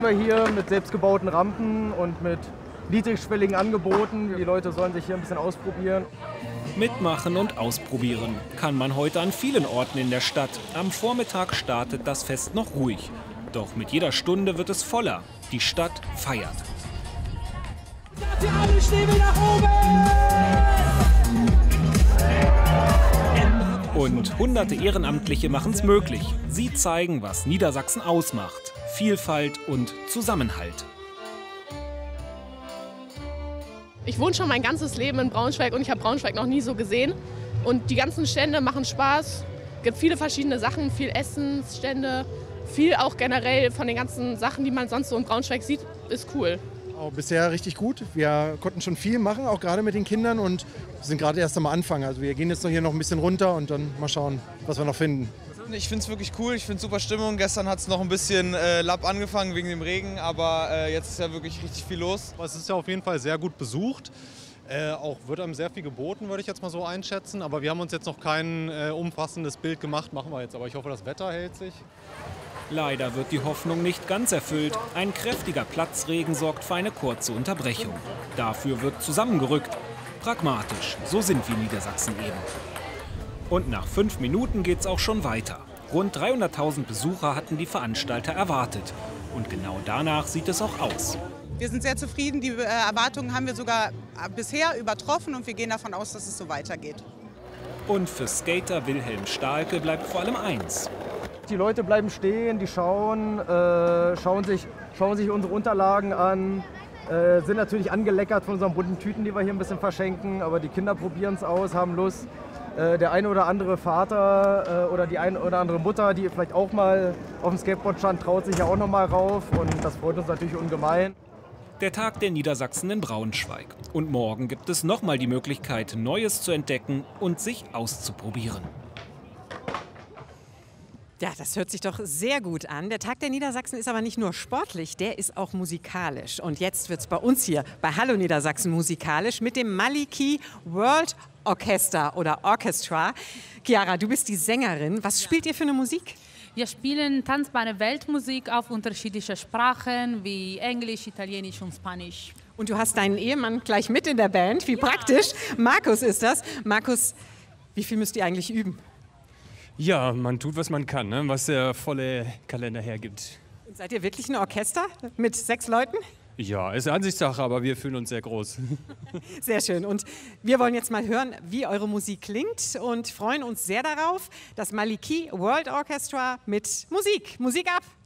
Wir hier mit selbstgebauten Rampen und mit niedrigschwelligen Angeboten. Die Leute sollen sich hier ein bisschen ausprobieren. Mitmachen und ausprobieren kann man heute an vielen Orten in der Stadt. Am Vormittag startet das Fest noch ruhig. Doch mit jeder Stunde wird es voller. Die Stadt feiert. Und hunderte Ehrenamtliche machen es möglich. Sie zeigen, was Niedersachsen ausmacht. Vielfalt und Zusammenhalt. Ich wohne schon mein ganzes Leben in Braunschweig und ich habe Braunschweig noch nie so gesehen. Und die ganzen Stände machen Spaß. Es gibt viele verschiedene Sachen, viel Essensstände, viel auch generell von den ganzen Sachen, die man sonst so in Braunschweig sieht, ist cool. Bisher richtig gut. Wir konnten schon viel machen, auch gerade mit den Kindern, und sind gerade erst am Anfang. Also wir gehen jetzt hier noch ein bisschen runter und dann mal schauen, was wir noch finden. Ich finde es wirklich cool, ich finde super Stimmung. Gestern hat es noch ein bisschen lapp angefangen wegen dem Regen, aber jetzt ist ja wirklich richtig viel los. Es ist ja auf jeden Fall sehr gut besucht. Auch wird einem sehr viel geboten, würde ich jetzt mal so einschätzen. Aber wir haben uns jetzt noch kein umfassendes Bild gemacht, machen wir jetzt. Aber ich hoffe, das Wetter hält sich. Leider wird die Hoffnung nicht ganz erfüllt. Ein kräftiger Platzregen sorgt für eine kurze Unterbrechung. Dafür wird zusammengerückt. Pragmatisch, so sind wir Niedersachsen eben. Und nach 5 Minuten geht's auch schon weiter. Rund 300.000 Besucher hatten die Veranstalter erwartet. Und genau danach sieht es auch aus. Wir sind sehr zufrieden. Die Erwartungen haben wir sogar bisher übertroffen und wir gehen davon aus, dass es so weitergeht. Und für Skater Wilhelm Stahlke bleibt vor allem eins. Die Leute bleiben stehen, die schauen sich unsere Unterlagen an, sind natürlich angeleckert von unseren bunten Tüten, die wir hier ein bisschen verschenken. Aber die Kinder probieren es aus, haben Lust. Der eine oder andere Vater oder die eine oder andere Mutter, die vielleicht auch mal auf dem Skateboard stand, traut sich ja auch noch mal rauf. Und das freut uns natürlich ungemein. Der Tag der Niedersachsen in Braunschweig. Und morgen gibt es noch mal die Möglichkeit, Neues zu entdecken und sich auszuprobieren. Ja, das hört sich doch sehr gut an. Der Tag der Niedersachsen ist aber nicht nur sportlich, der ist auch musikalisch. Und jetzt wird es bei uns hier bei Hallo Niedersachsen musikalisch mit dem Maliki World Orchester oder Orchestra. Chiara, du bist die Sängerin. Was spielt ihr für eine Musik? Wir spielen tanzbare Weltmusik auf unterschiedliche Sprachen wie Englisch, Italienisch und Spanisch. Und du hast deinen Ehemann gleich mit in der Band. Wie praktisch. Markus ist das. Markus, wie viel müsst ihr eigentlich üben? Ja, man tut, was man kann, ne? Was der volle Kalender hergibt. Und seid ihr wirklich ein Orchester mit 6 Leuten? Ja, ist Ansichtssache, aber wir fühlen uns sehr groß. Sehr schön. Und wir wollen jetzt mal hören, wie eure Musik klingt und freuen uns sehr darauf. Das Maliki World Orchestra mit Musik. Musik ab!